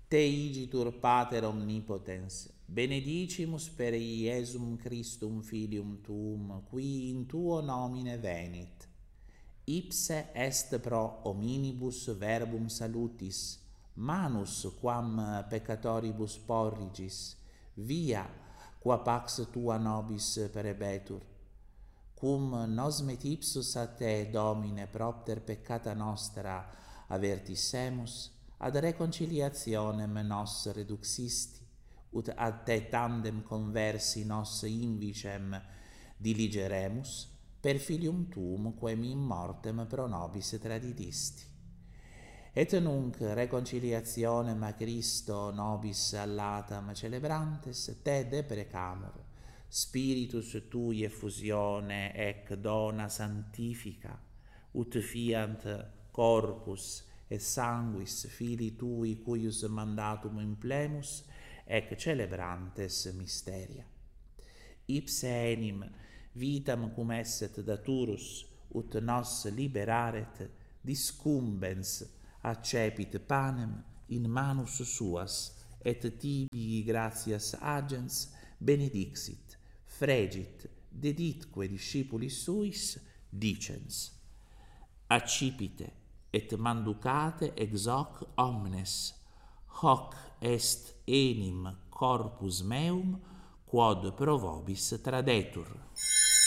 Te igitur Pater omnipotens, benedicimus per Iesum Christum filium tuum, qui in tuo nomine venit. Ipse est pro hominibus verbum salutis, manus quam peccatoribus porrigis, via qua pax tua nobis perebetur. Cum nos met ipsus a te, Domine, propter peccata nostra avertissemus, ad reconciliationem nos reduxisti, ut ad te tandem conversi nos invicem diligeremus, per filium tuum quem in mortem pro nobis tradidisti. Et nunc reconciliationem a Christo nobis allatam celebrantes te deprecamur, Spiritus tui effusione ec dona sanctifica, ut fiant corpus et sanguis filii tui cuius mandatum implemus ec celebrantes mysteria. Ipse enim vitam cum esset daturus ut nos liberaret discumbens accepit panem in manus suas et tibii gratias agens benedixit, fregit, deditque discipulis suis, dicens: accipite et manducate ex hoc omnes, hoc est enim corpus meum quod pro vobis tradetur.